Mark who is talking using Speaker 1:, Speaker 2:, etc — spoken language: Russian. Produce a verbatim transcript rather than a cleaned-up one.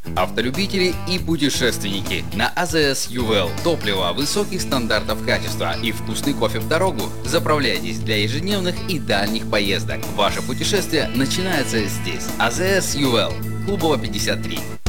Speaker 1: Автолюбители и путешественники на АЗС Ювел. Топливо высоких стандартов качества и вкусный кофе в дорогу. Заправляйтесь для ежедневных и дальних поездок. Ваше путешествие начинается здесь. АЗС Ювел. Клубова пятьдесят три.